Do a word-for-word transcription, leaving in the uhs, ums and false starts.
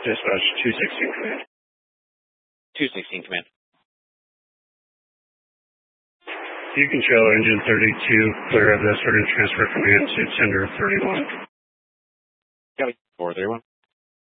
Dispatch two sixteen command. two sixteen command. Beacon Trailer Engine thirty-two, clear of this. We're going to transfer command to Tender thirty-one. Copy. four thirty-one.